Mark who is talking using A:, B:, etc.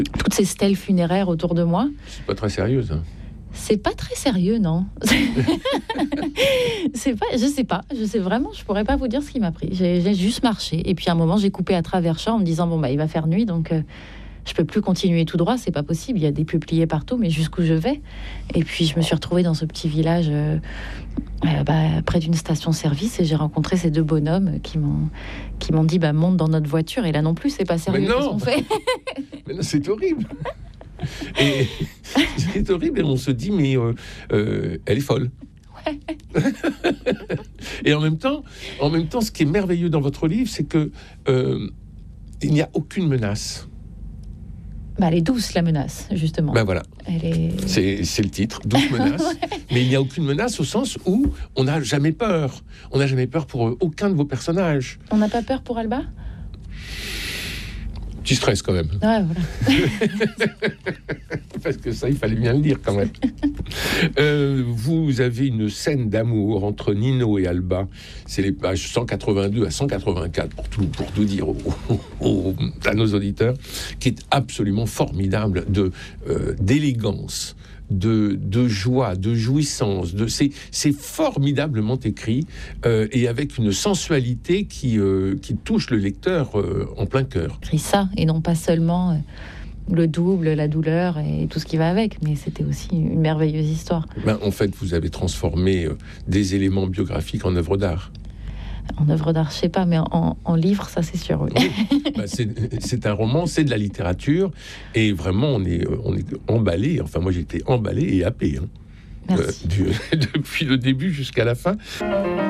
A: toutes ces stèles funéraires autour de moi.
B: C'est pas très sérieux, ça.
A: C'est pas très sérieux, non. C'est pas, je sais vraiment, je pourrais pas vous dire ce qui m'a pris. J'ai juste marché, et puis à un moment, j'ai coupé à travers champ en me disant, bon, bah, il va faire nuit, donc je peux plus continuer tout droit, c'est pas possible, il y a des peupliers partout, mais jusqu'où je vais? Et puis je me suis retrouvée dans ce petit village près d'une station-service, et j'ai rencontré ces deux bonhommes qui m'ont dit, bah, monte dans notre voiture, et là non plus, c'est pas sérieux ce qu'on fait.
B: Mais non, c'est horrible. Et c'est horrible, et on se dit, mais elle est folle.
A: Ouais.
B: Et en même temps, ce qui est merveilleux dans votre livre, c'est que il n'y a aucune menace.
A: Bah, elle est douce, la menace, justement.
B: Ben voilà. C'est le titre, douce menace. Ouais. Mais il n'y a aucune menace au sens où on n'a jamais peur. On n'a jamais peur pour aucun de vos personnages.
A: On n'a pas peur pour Alba ?
B: Tu stresses quand même.
A: Ouais, voilà.
B: Parce que ça, il fallait bien le dire quand même. Vous avez une scène d'amour entre Nino et Alba. C'est les pages 182 à 184, pour tout dire à nos auditeurs, qui est absolument formidable d'élégance, de joie, de jouissance. C'est formidablement écrit et avec une sensualité qui touche le lecteur en plein cœur.
A: Écrit ça, et non pas seulement le double, la douleur et tout ce qui va avec, mais c'était aussi une merveilleuse histoire.
B: En fait, vous avez transformé des éléments biographiques en œuvre d'art.
A: En œuvre d'art, je sais pas, mais en livre, ça c'est sûr. Oui.
B: C'est un roman, c'est de la littérature, et vraiment on est emballé. Enfin, moi j'étais emballé et happé.
A: Merci.
B: Depuis le début jusqu'à la fin.